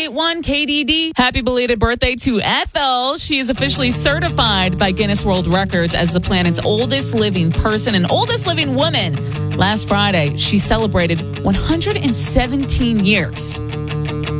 98.1 KDD. Happy belated birthday to Ethel. She is officially certified by Guinness World Records as the planet's oldest living person and oldest living woman. Last Friday, she celebrated 117 years.